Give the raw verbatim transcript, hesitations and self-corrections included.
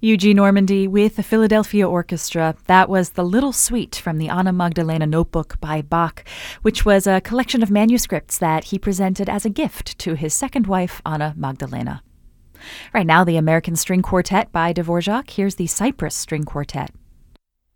Eugene Normandy with the Philadelphia Orchestra. That was the Little Suite from the Anna Magdalena Notebook by Bach, which was a collection of manuscripts that he presented as a gift to his second wife, Anna Magdalena. Right now, the American String Quartet by Dvorak. Here's the Cyprus String Quartet.